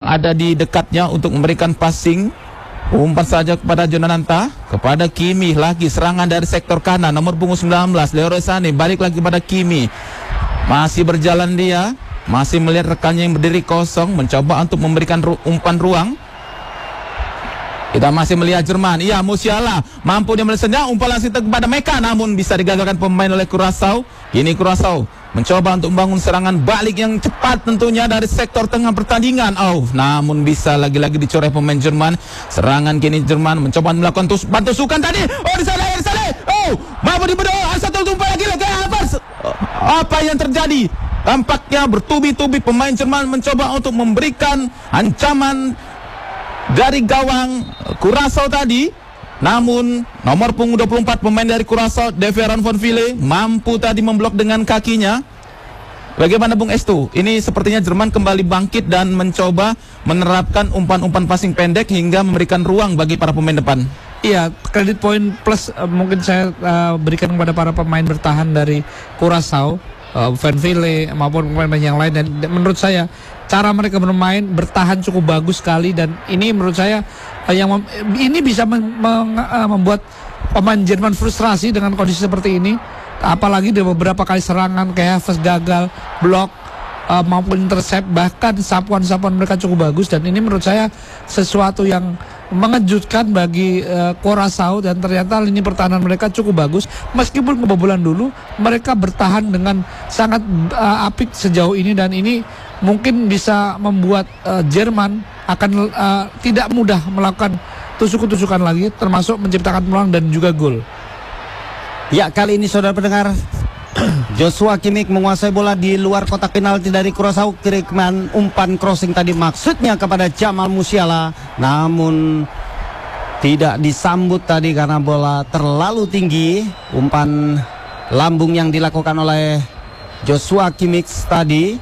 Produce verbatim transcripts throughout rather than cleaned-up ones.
ada di dekatnya untuk memberikan passing. Umpan saja kepada Jonananta, kepada Kimi lagi, serangan dari sektor kanan, nomor punggung sembilan belas, Leroy Sané, balik lagi kepada Kimi. Masih berjalan dia, masih melihat rekannya yang berdiri kosong, mencoba untuk memberikan ru umpan ruang. Kita masih melihat Jerman, iya Musiala, mampu dia melesennya, umpan langsung kepada Meka, namun bisa digagalkan pemain oleh Curaçao. Kini Curaçao mencoba untuk membangun serangan balik yang cepat tentunya dari sektor tengah pertandingan. Oh, namun bisa lagi-lagi dicoreh pemain Jerman. Serangan kini Jerman mencoba melakukan tus bantusukan tadi. Oh, di sana, di sana. Oh, mampu dibedah. Satu tumpuan lagi lagi Havertz. Apa yang terjadi? Tampaknya bertubi-tubi pemain Jerman mencoba untuk memberikan ancaman dari gawang Curaçao tadi. Namun nomor punggung dua puluh empat pemain dari Curaçao, Deveron von Ville, mampu tadi memblok dengan kakinya. Bagaimana Bung Estu? Ini sepertinya Jerman kembali bangkit dan mencoba menerapkan umpan-umpan passing pendek hingga memberikan ruang bagi para pemain depan. Iya, kredit poin plus uh, mungkin saya uh, berikan kepada para pemain bertahan dari Curaçao, uh, Van Ville maupun pemain yang lain, dan menurut saya cara mereka bermain bertahan cukup bagus sekali, dan ini menurut saya uh, yang mem ini bisa mem mem uh, membuat pemain Jerman frustrasi dengan kondisi seperti ini, apalagi di beberapa kali serangan kayak Havertz gagal blok uh, maupun intercept, bahkan sapuan-sapuan mereka cukup bagus, dan ini menurut saya sesuatu yang mengejutkan bagi uh, Curaçao, dan ternyata lini pertahanan mereka cukup bagus meskipun kebobolan dulu. Mereka bertahan dengan sangat uh, apik sejauh ini, dan ini mungkin bisa membuat uh, Jerman akan uh, tidak mudah melakukan tusuk-tusukan lagi, termasuk menciptakan peluang dan juga gol. Ya, kali ini saudara pendengar, Joshua Kimmich menguasai bola di luar kotak penalti dari Curaçao. Kiriman umpan crossing tadi maksudnya kepada Jamal Musiala, namun tidak disambut tadi karena bola terlalu tinggi. Umpan lambung yang dilakukan oleh Joshua Kimmich tadi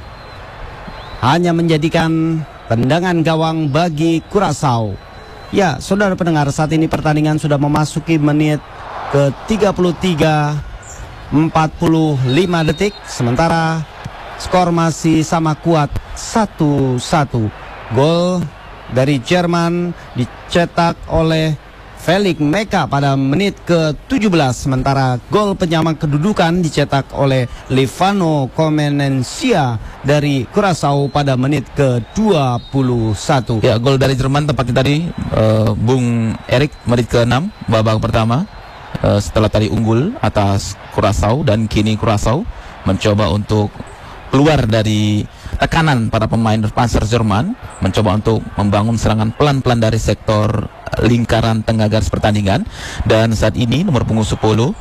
hanya menjadikan tendangan gawang bagi Curaçao. Ya, saudara pendengar, saat ini pertandingan sudah memasuki menit ke tiga puluh tiga, empat puluh lima detik, sementara skor masih sama kuat satu satu. Gol dari Jerman dicetak oleh Felix Meka pada menit ke tujuh belas, sementara gol penyama kedudukan dicetak oleh Livano Comenencia dari Curaçao pada menit ke dua puluh satu. Ya, gol dari Jerman tepatnya tadi uh, Bung Erik, menit ke enam babak pertama. Uh, setelah tadi unggul atas Curaçao, dan kini Curaçao mencoba untuk keluar dari tekanan para pemain Panzer Jerman, mencoba untuk membangun serangan pelan-pelan dari sektor lingkaran tengah garis pertandingan. Dan saat ini nomor punggung sepuluh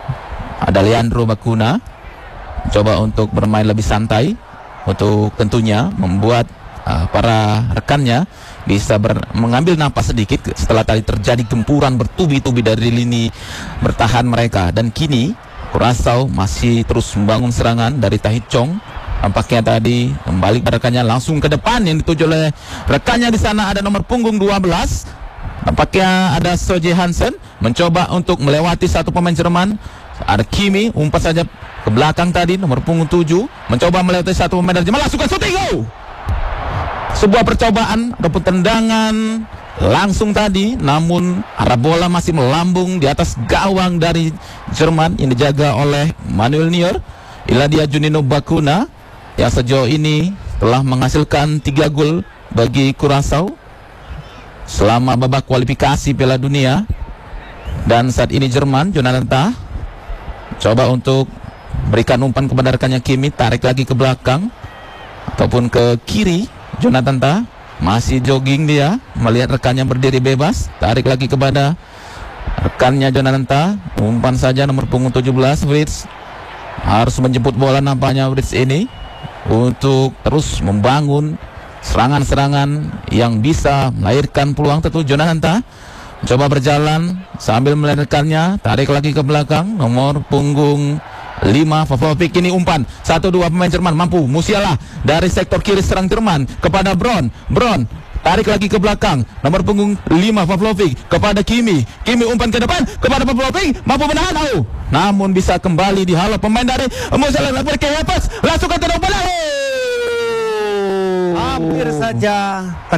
ada Leandro Bacuna coba untuk bermain lebih santai, untuk tentunya membuat uh, para rekannya bisa ber, mengambil napas sedikit setelah tadi terjadi gempuran bertubi-tubi dari lini bertahan mereka. Dan kini Curaçao masih terus membangun serangan dari Tahith Chong. Tampaknya tadi kembali ke rekannya langsung ke depan yang dituju oleh rekannya. Di sana ada nomor punggung dua belas. Tampaknya ada Soje Hansen mencoba untuk melewati satu pemain Jerman. Ada Kimi, umpat saja ke belakang tadi, nomor punggung tujuh mencoba melewati satu pemain dari Jerman. Langsung ke shooting, go! Sebuah percobaan ataupun tendangan langsung tadi, namun arah bola masih melambung di atas gawang dari Jerman yang dijaga oleh Manuel Neuer. Inilah dia Juninho Bacuna yang sejauh ini telah menghasilkan tiga gol bagi Curaçao selama babak kualifikasi Piala Dunia. Dan saat ini Jerman, Jonathan coba untuk berikan umpan kepada rekannya Kimi, tarik lagi ke belakang ataupun ke kiri. Jonathan Ta masih jogging, dia melihat rekannya berdiri bebas, tarik lagi kepada rekannya Jonathan Ta, umpan saja nomor punggung tujuh belas Fritz. Harus menjemput bola nampaknya Fritz ini untuk terus membangun serangan-serangan yang bisa melahirkan peluang. Tentu Jonathan Ta coba berjalan sambil melihat rekannya, tarik lagi ke belakang nomor punggung lima Pavlovic. Ini umpan satu dua pemain Jerman mampu. Musiala dari sektor kiri serang Jerman kepada Bron. Bron tarik lagi ke belakang nomor punggung lima Pavlovic kepada Kimi. Kimi umpan ke depan kepada Pavlovic, mampu menahan, oh, namun bisa kembali dihalau pemain dari Musiala. Langsung ke Havertz, langsung ke umpan, oh, hampir saja